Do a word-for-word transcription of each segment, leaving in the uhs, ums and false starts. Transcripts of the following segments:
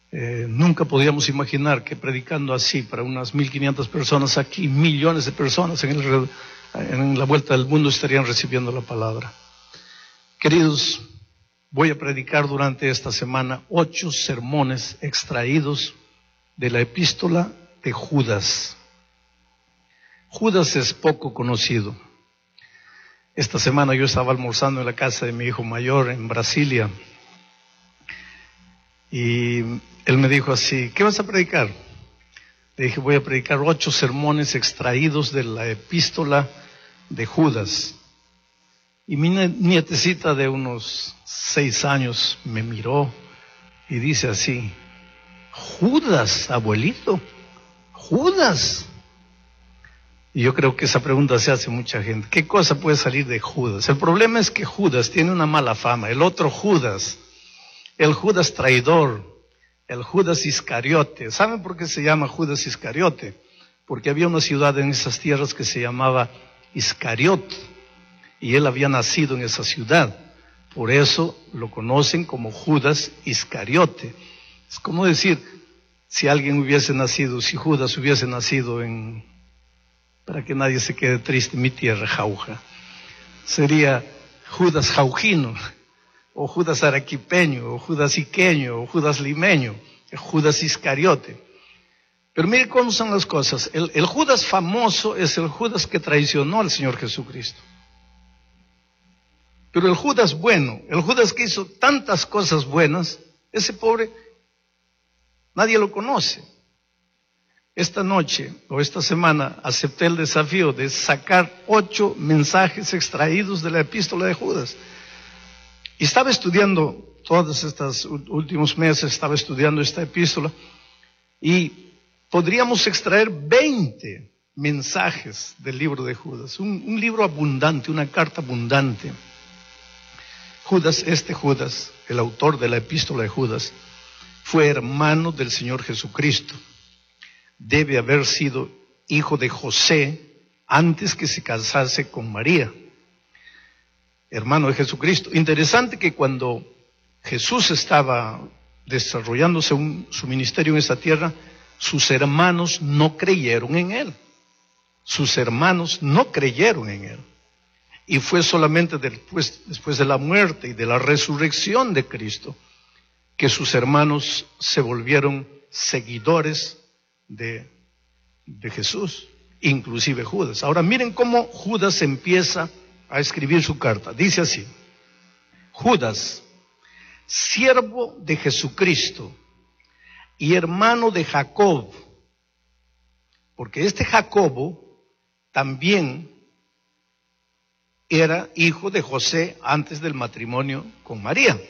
Eh, nunca podíamos imaginar que predicando así para unas mil quinientas personas aquí, millones de personas en, el, en la vuelta del mundo estarían recibiendo la palabra. Queridos, voy a predicar durante esta semana ocho sermones extraídos de la epístola de Judas. Judas es poco conocido. Esta semana yo estaba almorzando en la casa de mi hijo mayor en Brasilia y él me dijo así: ¿qué vas a predicar? Le dije: voy a predicar ocho sermones extraídos de la epístola de Judas. Y mi nietecita de unos seis años me miró y dice así: Judas, abuelito, Judas. Y yo creo que esa pregunta se hace mucha gente. ¿Qué cosa puede salir de Judas? El problema es que Judas tiene una mala fama. El otro Judas, el Judas traidor, el Judas Iscariote. ¿Saben por qué se llama Judas Iscariote? Porque había una ciudad en esas tierras que se llamaba Iscariot, y él había nacido en esa ciudad. Por eso lo conocen como Judas Iscariote. Es como decir, si alguien hubiese nacido, si Judas hubiese nacido en, para que nadie se quede triste, mi tierra, Jauja, sería Judas Jaujino, o Judas Arequipeño, o Judas Iqueño, o Judas Limeño, el Judas Iscariote. Pero mire cómo son las cosas. El, el Judas famoso es el Judas que traicionó al Señor Jesucristo. Pero el Judas bueno, el Judas que hizo tantas cosas buenas, ese pobre, nadie lo conoce. Esta noche o esta semana acepté el desafío de sacar ocho mensajes extraídos de la epístola de Judas. Y estaba estudiando, todos estos últimos meses estaba estudiando esta epístola, y podríamos extraer veinte mensajes del libro de Judas. Un, un libro abundante, una carta abundante. Judas, este Judas, el autor de la epístola de Judas, fue hermano del Señor Jesucristo. Debe haber sido hijo de José antes que se casase con María. Hermano de Jesucristo. Interesante que cuando Jesús estaba desarrollándose un, su ministerio en esta tierra, sus hermanos no creyeron en él. Sus hermanos no creyeron en él. Y fue solamente después, después de la muerte y de la resurrección de Cristo que sus hermanos se volvieron seguidores de, de Jesús, inclusive Judas. Ahora miren cómo Judas empieza a escribir su carta. Dice así: Judas, siervo de Jesucristo y hermano de Jacob, porque este Jacobo también era hijo de José antes del matrimonio con María.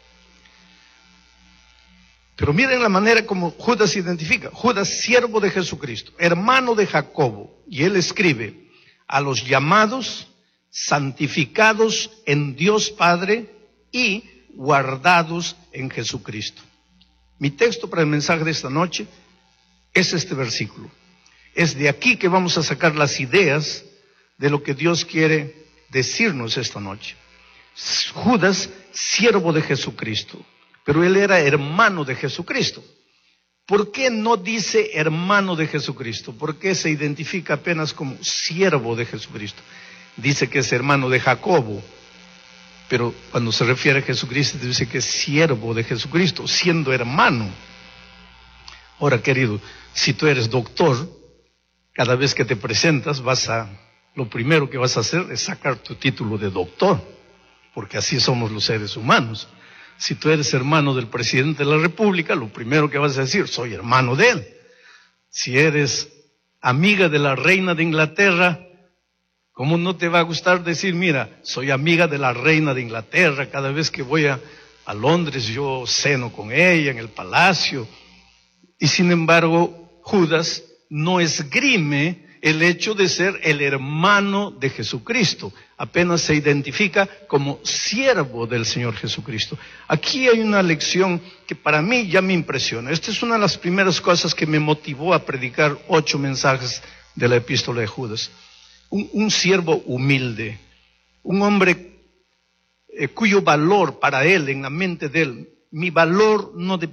Pero miren la manera como Judas se identifica. Judas, siervo de Jesucristo, hermano de Jacobo. Y él escribe: a los llamados, santificados en Dios Padre y guardados en Jesucristo. Mi texto para el mensaje de esta noche es este versículo. Es de aquí que vamos a sacar las ideas de lo que Dios quiere decirnos esta noche. Judas, siervo de Jesucristo, pero él era hermano de Jesucristo. ¿Por qué no dice hermano de Jesucristo? ¿Por qué se identifica apenas como siervo de Jesucristo? Dice que es hermano de Jacobo, pero cuando se refiere a Jesucristo dice que es siervo de Jesucristo, siendo hermano. Ahora, querido, si tú eres doctor, cada vez que te presentas vas a... lo primero que vas a hacer es sacar tu título de doctor, porque así somos los seres humanos. Si tú eres hermano del presidente de la República, lo primero que vas a decir: soy hermano de él. Si eres amiga de la reina de Inglaterra, ¿cómo no te va a gustar decir: mira, soy amiga de la reina de Inglaterra, cada vez que voy a, a Londres yo ceno con ella en el palacio? Y sin embargo, Judas no esgrime el hecho de ser el hermano de Jesucristo. Apenas se identifica como siervo del Señor Jesucristo. Aquí hay una lección que para mí ya me impresiona. Esta es una de las primeras cosas que me motivó a predicar ocho mensajes de la epístola de Judas. Un, un siervo humilde, un hombre eh, cuyo valor para él, en la mente de él, mi valor no depende